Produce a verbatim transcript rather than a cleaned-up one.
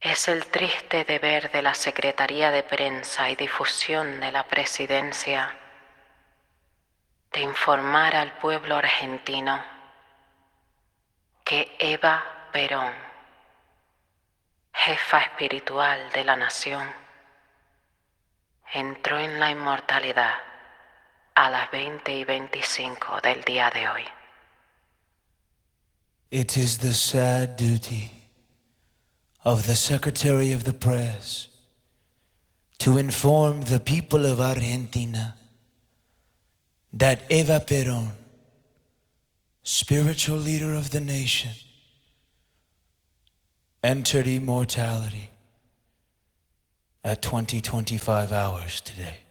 Es el triste deber de la Secretaría de Prensa y Difusión de la Presidencia de informar al pueblo argentino que Eva Perón, jefa espiritual de la nación, entró en la inmortalidad a las veinte y veinticinco del día de hoy. It is the sad duty of the Secretary of the Press to inform the people of Argentina that Eva Perón, spiritual leader of the nation, entered immortality at twenty twenty-five hours today.